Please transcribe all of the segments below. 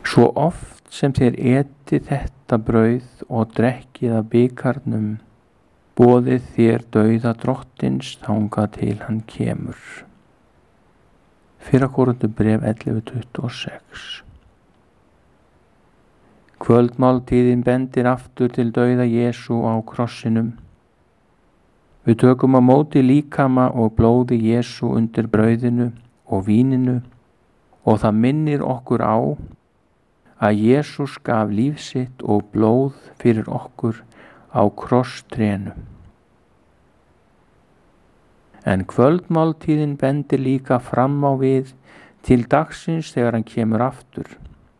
Svo oft sem þér etið þetta brauð og drekkið af bikarnum, boðið þér dauða drottins þangað til hann kemur. 1. Korinthubréf 11:26. Kvöldmáltíðin bendir aftur til dauða Jesú á krossinum. Við tökum á móti líkama og blóði Jesú undir brauðinu og víninu og það minnir okkur á að Jesús gaf líf sitt og blóð fyrir okkur á krosstrénu. En kvöldmáltíðin bendir líka fram á við til dagsins þegar hann kemur aftur.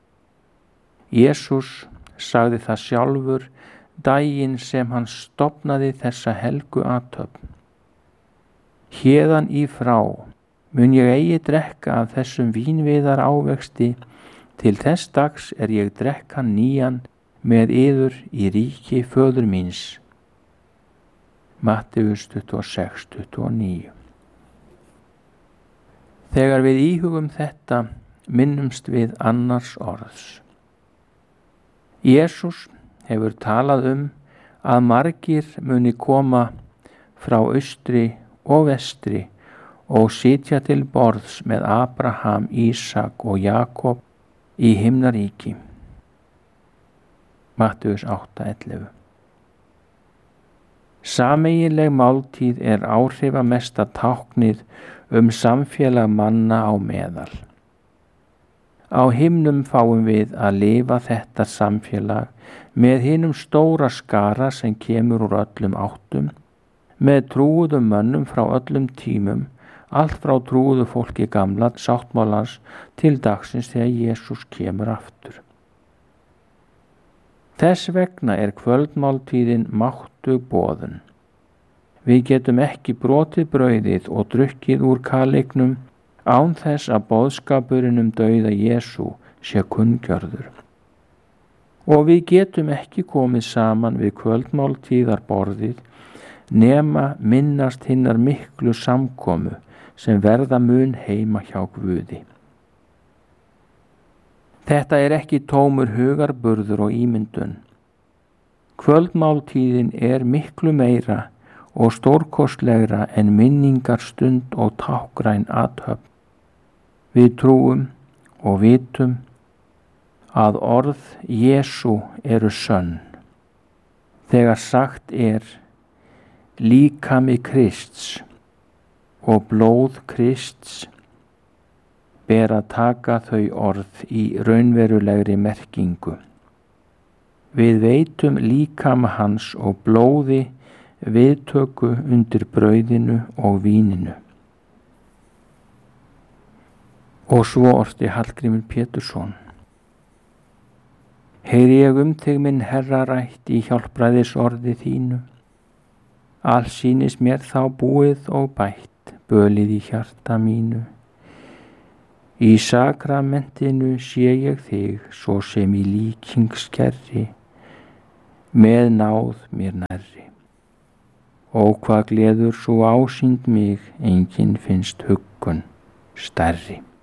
Jesús sagði það sjálfur daginn sem hann stofnaði þessa helgu athöfn. Héðan í frá mun ég eigi drekka af þessum vínviðar ávexti til þess dags ég drekka nýjan með yður í ríki föður míns. Matteus 26:29. Þegar við íhugum þetta minnumst við annars orðs. Jesús hefur talað að margir muni koma frá austri og vestri og sitja til borðs með Abraham, Ísak og Jakob í himnaríki. Matteus 8:11. Sameiginleg máltíð áhrifamesta táknið samfélag manna á meðal. Á himnum fáum við að lifa þetta samfélag með hinum stóra skara sem kemur úr öllum áttum, með trúuðum mönnum frá öllum tímum, allt frá trúuðu fólki gamla sáttmálans til dagsins þegar Jesús kemur aftur. Þess vegna kvöldmáltíðin máttug boðun. Við getum ekki brotið brauðið og drukkið úr kaleiknum án þess að boðskapurinn dauða Jesú sé kunngjörður. Og við getum ekki komið saman við kvöldmáltíðarborðið nema minnast hinnar miklu samkomu sem verða mun heima hjá Guði. Þetta ekki tómur hugarburður og ímyndun. Kvöldmáltíðin miklu meira og stórkostlegra en minningarstund og tákgræn athöfn. Við trúum og vitum að orð Jesú eru sönn. Þegar sagt líkami Krists og blóð Krists ber að taka þau orð í raunverulegri merkingu. Við veitum líkama hans og blóði viðtöku undir brauðinu og víninu. Og svo orti Hallgrímur Pétursson. Heyri ég þig minn Herra rætt í hjálpræðisorði þínu. Allt sýnist mér þá búið og bætt, bölið í hjarta mínu. Í sakramentinu sé ég þig, svo sem í líkingskerri, með náð mér nærri. Og hvað gleður svo ásýnd mig, enginn finnst huggun stærri.